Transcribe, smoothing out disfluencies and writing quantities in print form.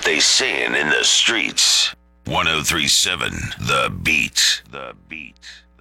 what they saying in the streets. 1037 The Beat. The Beat.